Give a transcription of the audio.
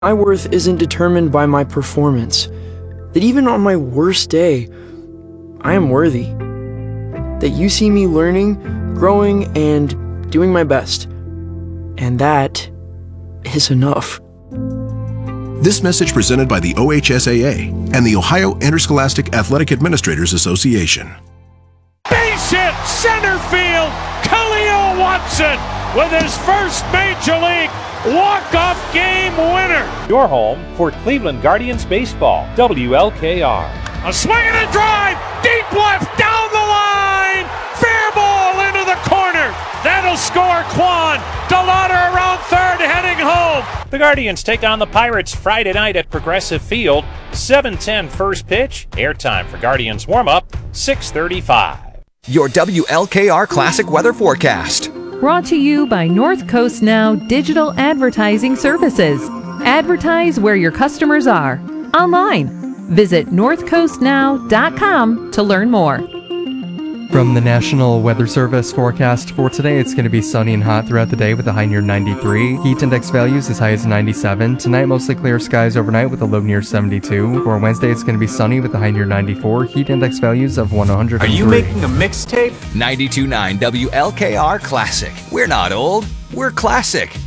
My worth isn't determined by my performance. That even on my worst day, I am worthy. That you see me learning, growing, and doing my best. And that is enough. This message presented by the OHSAA and the Ohio Interscholastic Athletic Administrators Association. Base hit, center field, Khalil Watson with his first Major League walk-off game winner. Your home for Cleveland Guardians baseball, WLKR. A swing and a drive, deep left, down the line, fair ball into the corner. That'll score Quan. Delauder around third, heading home. The Guardians take on the Pirates Friday night at Progressive Field. 7:10 first pitch. Airtime for Guardians warm-up, 6:35. Your WLKR Classic Weather Forecast. Brought to you by North Coast Now Digital Advertising Services. Advertise where your customers are. Online. Visit northcoastnow.com to learn more. From the National Weather Service forecast for today, it's going to be sunny and hot throughout the day with a high near 93. Heat index values as high as 97. Tonight, mostly clear skies overnight with a low near 72. For Wednesday, it's going to be sunny with a high near 94. Heat index values of 103. Are you making a mixtape? 92.9 WLKR Classic. We're not old, we're classic.